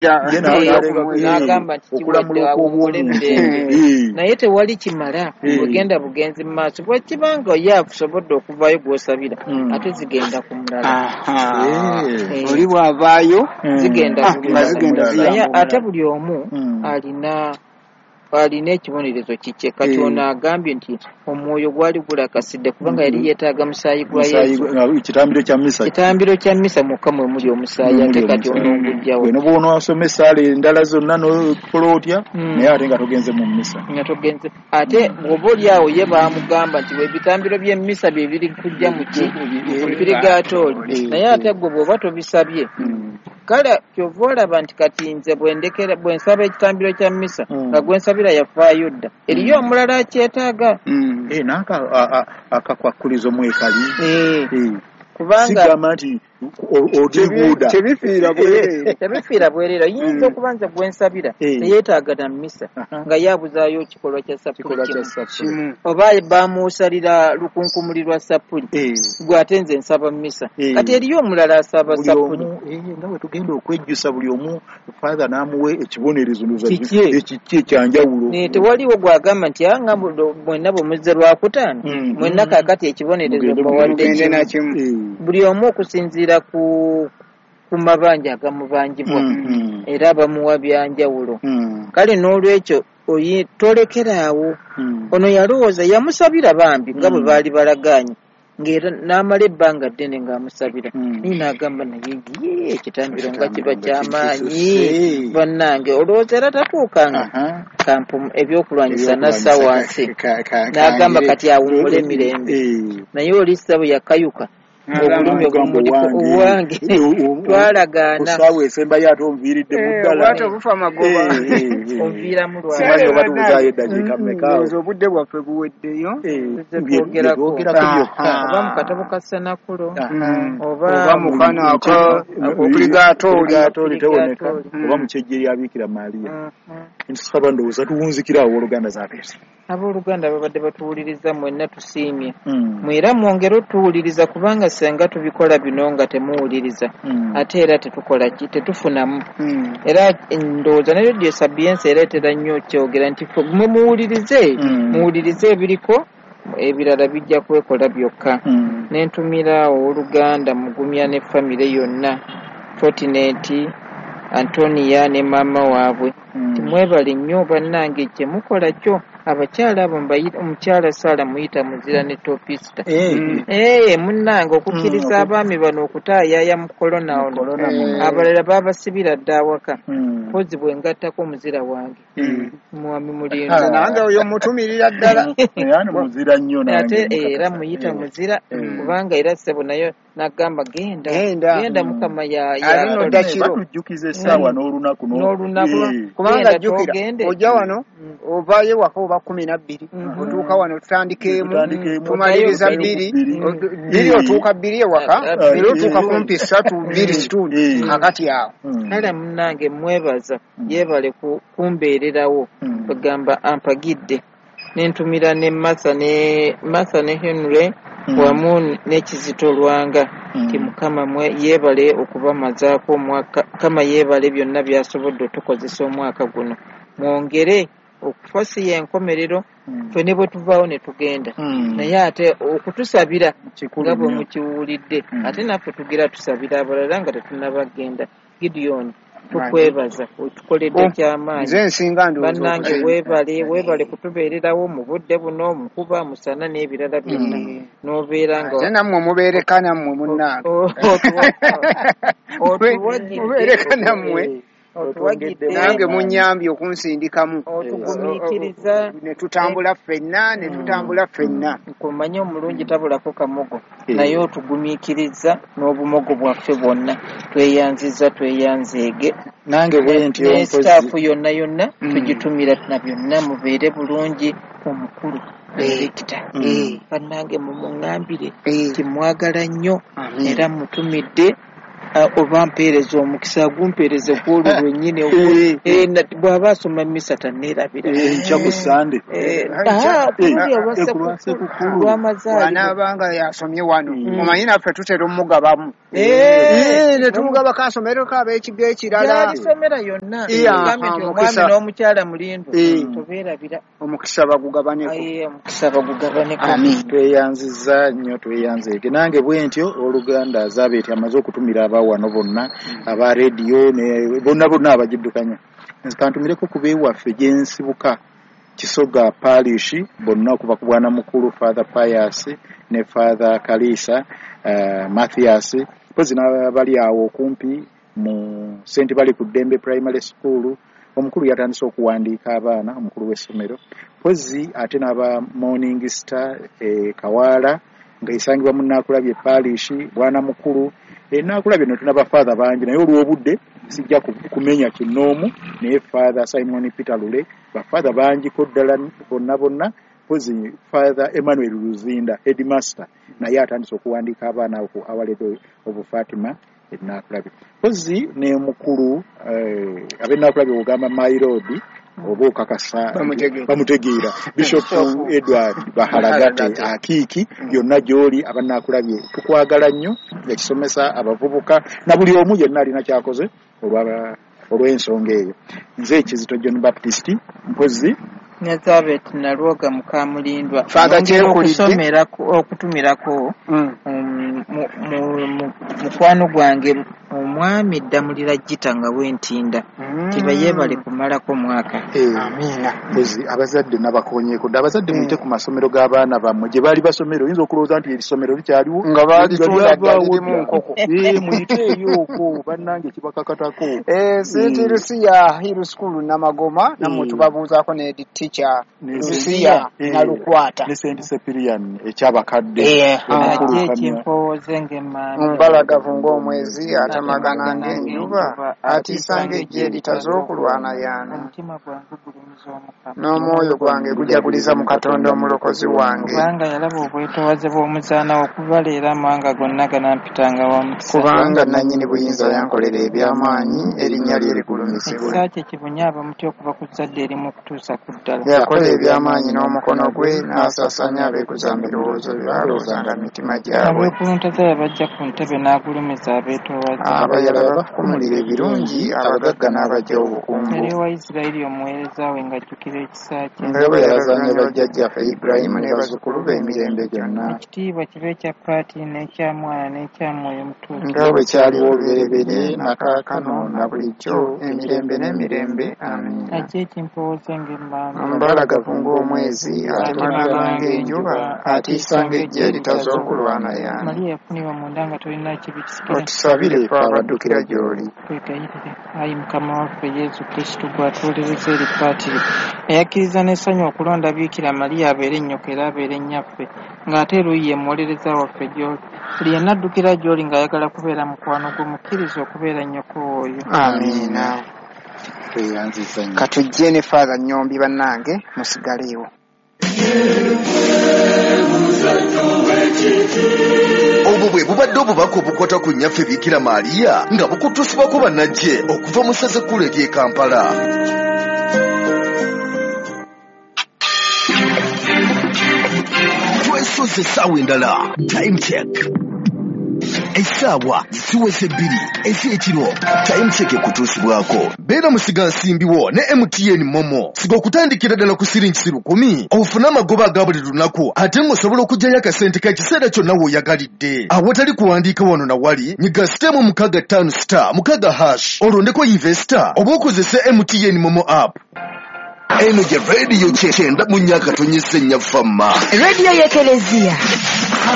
n'agamba nti kiwedde awummule emirembe naye tewali kimala bwegenda bugenzi mu maaso bwe kibanga ye akusobodde okuvaayo gw'osabira ate zigenda ku mulala oli bw'avaayo zigenda naye ate buli omu alina ekibonerezo kikye kati ono agambye nti omwoyo gwali gulakasidde kubanga yali yeetaaga musaayi gwa Yesu kitambiro kya mmisa mwokka mwe muli omusaayi ate kati onongujjawo weno bw'onoasoma essaala endala zonna n'okola otya naye ate nga togenze mu mmisa ate bw'oba oli awo ye baamugamba nti ebitambiro by'emmisa bye biri kujja mu ki purigatooli naye ate gwe bw'oba tobisabye kale kyova olaba nti kati nze bwe nsaba ekitambiro kya mmisa nga gwe nsabira yafaayo dda eriyo omulala akyetaaga akakwakulizo mwekali kubanga sigamba nti odiguuda tebifiira bwereera yinza okuba nze gwe nsabira teyeetaaga na mmisa nga yabuzaayo kikolwa kya sapuli oba baamusalira lukunkumuli lwa sapuli gwe ate nze nsaba mmisa kati eriyo omulala asaba sapuli nga bwe tugenda okwejjusa buli omu father n'amuwe ekibonerezo ekiki ekyanjawulo tewaliwo gwagamba nti nga mwenna bwe muzze lwakutaano mwenna kaakati ekibonerezo bawadde buli omu okusinziira ku mabanja agamubanjibwa era bamuwa byanjawulo kale n'olwekyo tolekeraawo ono yalowooza yamusabira bambi nga bwe baali balagaanye ng'era n'amala ebbanga ddene ng'amusabira naye n'agamba naye ekitambiro nga kiba ky'amaanyi bannange olowooza era tatuukanga kampu ebyokulwanyisa nassa wansi n'agamba kati awummule emirembe naye oli ssabo yakayuka obulumi obumuliko owange twalagaana osaawa esembayo ate onviiridde muddala ate obufa magoba onviiramu simanyi oba tubuzaayo eddakiika mmeka obudde bwaffe buweddeyo twogerako oba mu katabo ka Ssenakulo oba mu kanaako obuligatooli tewoneka oba mu kyejje lya Maaliya ntusaba ndowooza tuwunzikira awo oluganda zaapeesa abooluganda babadde batuwuliriza mwenna tusiimye mwera mwongere otuwuliriza kubanga senga tubikola bino nga temuwuliriza ate era tetukola ki tetufunamu era ndowooza ne Radio Sapienza ereetera nnyo kyogera nti mwe muwulirize ebiriko ebirala bijja kwekola byokka n'entumira owooluganda Mugumya ne famire yonna Fortinet Antonia ne maama waabwe timwebale nnyo bannange kye mukola kyo abakyala abo omukyala Saala muyita muzira ne Topista munnange okukkiriza abaami bano okutaayaaya mu kolona ono abalala baabasibira dda awaka mpozi bwe ngattako muzira wange mwami mulinda nange oyo mutumirira ddala muzira nnyo ate era muyita muzira kubanga era ssebo nayo n'agamba genda mukama batujjukiza essaawa n'olunaku kubanga jjukira ojja wano ovaayo waka oba 12 otuuka wano tutandikeemu tumaliriza 2 otuuka 2 ewaka era otuuka kumpi 3 kitundu kakati awo kale munnange mwebaza yeebale kumbeererawo bagamba ampagidde n'entumira ne Martha ne Henry wamu n'Ekizito Lwanga ti Mukama yeebale okubamazaako omwaka Mukama yeebale byonna byasobodde otukozesa omwaka guno mwongere okufa si yenkomerero ffe ne bwe tuvaawo ne tugenda naye ate okutusabira nga bwe mukiwulidde ate naffe tugira tusabira abalala nga tetunnabagenda Gideon tukwebaza otukoledde ky'amaanyi bannange weebale kutubeererawo mu budde buno mukuba musana n'ebirala byonna n'obeera nga nammwe mubeereka nammwe munnange mubeereka nammwe nange munyambye okunsindikamu otugumiikiriza ne tutambula ffenna kumanye omulungi tabulako kamogo naye otugumiikiriza n'obumogo bwaffe bwonna tweyanzeege nange bwe nti sitaafu yonna tugitumira na byonna mubeere bulungi omukulu direkita bannange mumuŋŋambire timwagala nnyo era mutumidde oba mpeereza omukisa gumpeereze kwolwo lwennyini bw'aba asoma misa tanneerabira nkyaku sande lwamazaaliwanaabanga yasomye wano omanyi naffe tutera omugabamu ne tumugaba kasomereko ab'ekigo ekirala yalisomera yonna omwami n'omukyala mulindu tobeerabira omukisa bagugabaneko tweyanziza nnyo tweyanzeege nange bwe ntyo oluganda azabeeti amaze okutumira abawano bonna aba rediyo bonna abagiddukanya kantumireko ku beewaffe gye nsibuka Kisoga Parish bonna okuva ku bwana mukulu Father Pius ne Father Kalisa Matthias pozi n'abali awo okumpi mu St. Bali ku Dembe Primary School omukulu yatandise okuwandiika abaana omukulu w'essomero pozi ate n'aba Morning Star Kawala nga isangibwa mu Naakulabye Parish bwana mukulu Naakulabye no tunaba father bangi naye olw'obudde sijja kumenya kinoomu naye Father Simon Peter Lule ba father bangi ko ddala bonna pozi Father Emmanuel Luzinda headmaster naye atandise okuwandiika abaana awaledo obu Fatima Naakulabye pozi ne mukulu Naakulabye ogamba My Lord oba okakasa bamutegeera Bishop Edward Bahalagate Akiiki byonna gy'oli Naakulabye tukwagala nnyo yakisomesa abavubuka na buli omu yenna alina kyakoze olw'ensonga eyo nze Kizito John Baptist mpozi Elizabeth Nalwoga Mukamulindwa okutumirako mukwano gwange omwami Ddamulira Gita nga wentinda kiba yeebale kumalako mwaka amiina pozi abazadde nabakonyeeko abazadde muyite ku masomero g'abaana bammwe gye baali basomero oyinza okulowooza nti erisomero likyaliwo nga baalitundadalimu nkoko muyite eryoko bannange kibakakatako St. Lucia Hill School Namagoma namwe tubabuuzaako ne teacher Lucia Nalukwata ne St. Cyprian ekyabakadde mbalagavu ng'omwezi atamagana ng'enjuba atiisanga ejje litaz'okulwana yaana n'omwoyo gwange gujaguliza mu Katonda omulokozi wange kubanga yalaba obwetoowaze bw'omuzaana okuva leero amawanga gonna ganampitanga wamukisa kubanga nannyini buyinza yankolera eby'amaanyi erinnya lye ligulumizibwe ekisa kye kibunya abamuti okuva ku zzadde erimu okutuusa ku ddala yakola eby'amaanyi n'omukono gwe n'asaasaanya abeekuza mu birowoozo bye balowoozanga mu mitima gyabwe abeekuluntaza yabajja ku ntebe n'agulumiza abeetoowaze abayala bafukumulira ebirungi abagagga n'abajja obukungu eri wa Isirayiri omuweereza we ng'ajjukira ekisa kye nga bwe yalazanya bajjajjaffe Ibulayimu ne bazzukulu be emirembe gyonna ekitiibwa kibe kya Paati n'ekya Mwana n'ekya Mwoyo Mutuufu nga bwe kyaliwo olubereberye na kaakano na bulijjo emirembe n'emirembe amiina ajja ekimpowooze ng'emmanga mbalagavu ng'omwezi atemagana ng'enjuba atiisanga ejje litaz'okulwana yaana Mariya yafunibwa munda nga tolina kibi kisikira otusabire fe abaddukira gy'oli twegayirire ayi Mukama waffe Yesu Kristo gw'atwolereza eri Paatiri eyakkiriza n'essanyu okulonda Biikira Mariya abeere nnyoko era abeere nnyaffe ng'ate eruuyi ye muwolereza waffe gy'oli buli yenna addukira gy'oli ng'ayagala kubeera mukwano gwe mukkiriza okubeera nnyoko oyo amiina katujje ne Father Nnyombi bannange musigaleewo obwo bwe bubadde obubaka obukwata ku nnyaffe Biikira Mariya nga bukutusibwako bannajje okuva mu ssaza ekkulu ery'e Kampala. Twesoze essaawa endala time check essaawa ziweze 2 ez'ekiro time check ekutuusibwako beera musiga nsimbiwo ne MTN Momo siga okutandikira ddala ku siringi 10 ofune amagoba aga buli lunaku ate ng'osobola okugyayo akasente k'ekiseera kyonna w'oyagalidde awatali kuwandiika wano na wali nyiga sitemu 65*6 olondeko investor oba okozese MTN Momo app. Eno gye rediyo 9 mu nnyaka tonyese nnya famma rediyo y'Ekelezia